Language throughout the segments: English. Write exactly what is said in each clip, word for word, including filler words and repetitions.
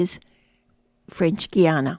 is French Guiana?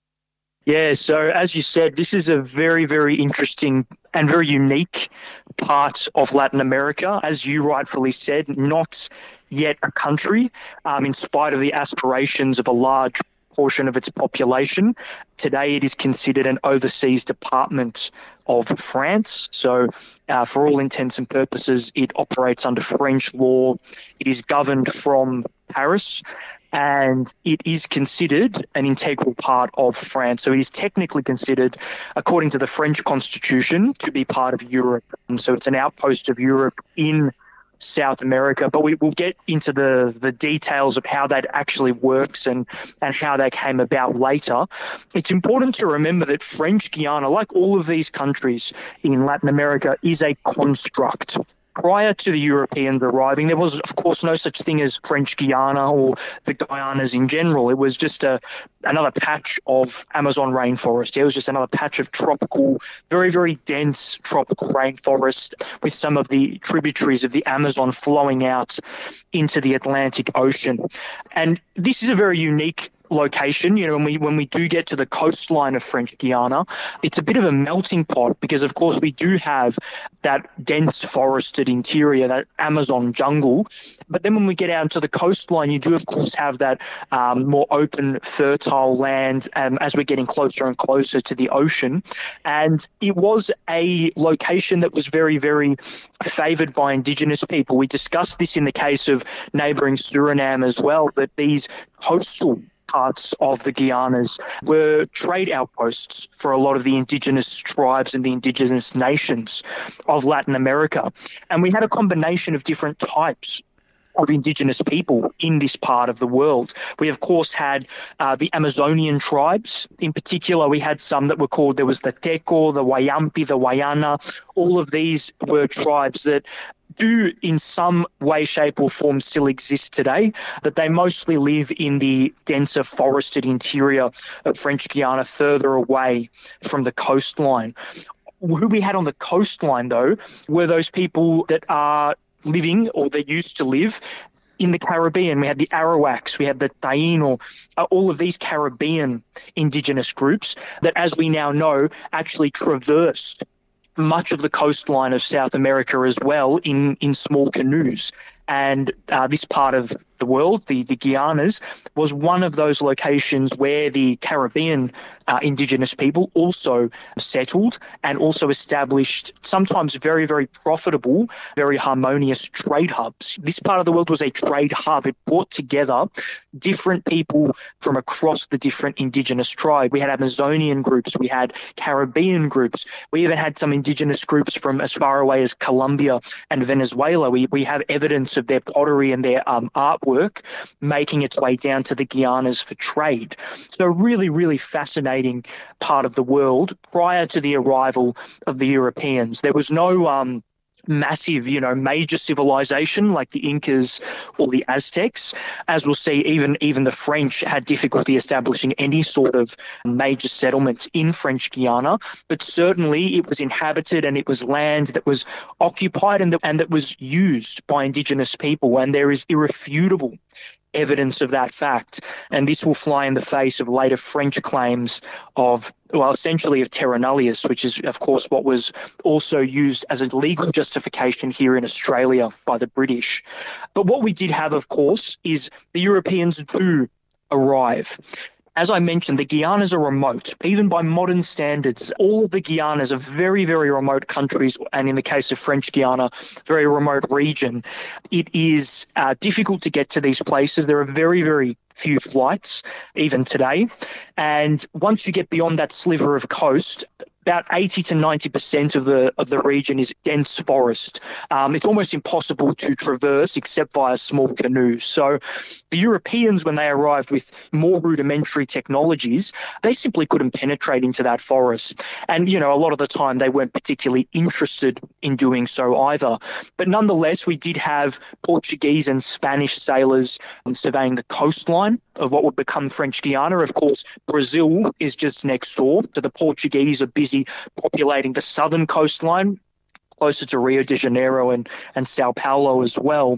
Yeah, so as you said, this is a very, very interesting and very unique part of Latin America. As you rightfully said, not yet a country, um, in spite of the aspirations of a large portion of its population. Today it is considered an overseas department of France. So uh, for all intents and purposes, it operates under French law. It is governed from Paris, and it is considered an integral part of France. So it is technically considered, according to the French constitution, to be part of Europe. And so it's an outpost of Europe in South America, but we will get into the, the details of how that actually works and, and how that came about later. It's important to remember that French Guiana, like all of these countries in Latin America, is a construct. Prior to the Europeans arriving, there was, of course, no such thing as French Guiana or the Guianas in general. It was just a another patch of Amazon rainforest. It was just another patch of tropical, very, very dense tropical rainforest with some of the tributaries of the Amazon flowing out into the Atlantic Ocean. And this is a very unique location. You know, when we when we do get to the coastline of French Guiana, it's a bit of a melting pot because, of course, we do have that dense forested interior, that Amazon jungle. But then when we get out into the coastline, you do, of course, have that um, more open, fertile land um, as we're getting closer and closer to the ocean. And it was a location that was very, very favoured by Indigenous people. We discussed this in the case of neighbouring Suriname as well, that these coastal parts of the Guianas were trade outposts for a lot of the indigenous tribes and the indigenous nations of Latin America. And we had a combination of different types of indigenous people in this part of the world. We, of course, had uh, the Amazonian tribes. In particular, we had some that were called, there was the Teco, the Wayampi, the Wayana. All of these were tribes that do in some way, shape or form still exist today, but they mostly live in the denser forested interior of French Guiana, further away from the coastline. Who we had on the coastline, though, were those people that are living, or that used to live, in the Caribbean. We had the Arawaks, we had the Taino, uh, all of these Caribbean indigenous groups that, as we now know, actually traversed much of the coastline of South America as well in, in small canoes. And uh, this part of the world, the, the Guianas, was one of those locations where the Caribbean uh, indigenous people also settled and also established sometimes very, very profitable, very harmonious trade hubs. This part of the world was a trade hub. It brought together different people from across the different indigenous tribes. We had Amazonian groups, we had Caribbean groups, we even had some indigenous groups from as far away as Colombia and Venezuela. We, we have evidence of their pottery and their um, artwork making its way down to the Guianas for trade. So a really, really fascinating part of the world prior to the arrival of the Europeans. There was no um, massive, you know, major civilization like the Incas or the Aztecs. As we'll see, even, even the French had difficulty establishing any sort of major settlements in French Guiana, but certainly it was inhabited and it was land that was occupied and that, and that was used by indigenous people, and there is irrefutable evidence of that fact. And this will fly in the face of later French claims of, well, essentially of terra nullius, which is, of course, what was also used as a legal justification here in Australia by the British. But what we did have, of course, is the Europeans do arrive. As I mentioned, the Guianas are remote, even by modern standards. All of the Guianas are very, very remote countries, and in the case of French Guiana, very remote region. It is uh, difficult to get to these places. There are very, very few flights, even today. And once you get beyond that sliver of coast, about eighty to ninety percent of the of the region is dense forest. Um, it's almost impossible to traverse except via small canoes. So the Europeans, when they arrived with more rudimentary technologies, they simply couldn't penetrate into that forest. And, you know, a lot of the time they weren't particularly interested in doing so either. But nonetheless, we did have Portuguese and Spanish sailors surveying the coastline of what would become French Guiana. Of course, Brazil is just next door, so the Portuguese are busy populating the southern coastline, closer to Rio de Janeiro and, and Sao Paulo as well.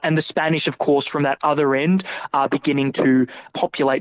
And the Spanish, of course, from that other end are beginning to populate